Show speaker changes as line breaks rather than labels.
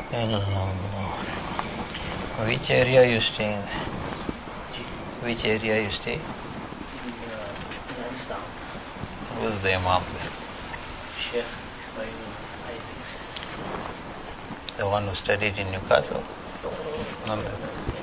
And which area you stay in? Which area you stay?
Lansdowne.
Who's the Imam?
Sheikh Ismail Isaacs.
The one who studied in Newcastle? No.